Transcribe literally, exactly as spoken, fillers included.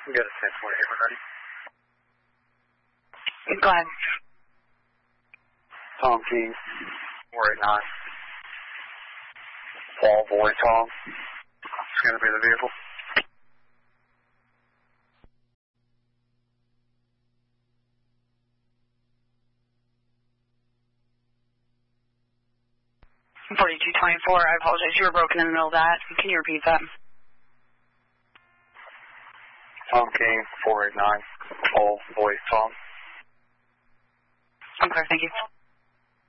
We got a ten forty-eight, we're ready. Go ahead. Tom King, four eight nine. Paul Boy Tom. It's going to be the vehicle. forty-two twenty-four, I apologize. You were broken in the middle of that. Can you repeat that? Tom King, four eight nine. Paul Boy Tom. Okay, thank you.